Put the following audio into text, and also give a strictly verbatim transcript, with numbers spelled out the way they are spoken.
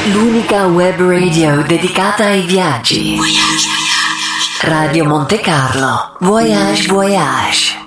L'unica web radio dedicata ai viaggi. Radio Monte Carlo. Voyage Voyage.